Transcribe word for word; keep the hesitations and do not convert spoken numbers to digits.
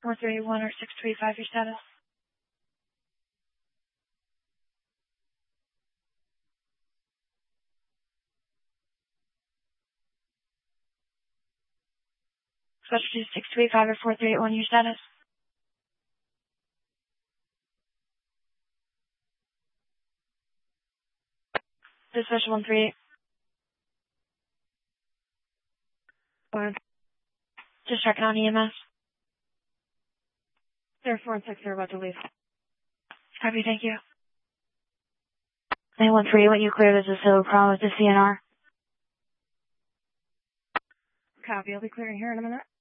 four three one or six three five, your status. Specialty six two eight five or four three eight one, your status. Dispatch one three eight. Go ahead. Just checking on E M S. They're four and six are about to leave. Copy, thank you. nine one three, what you cleared is a civil problem with the C N R. Copy, I'll be clearing here in a minute.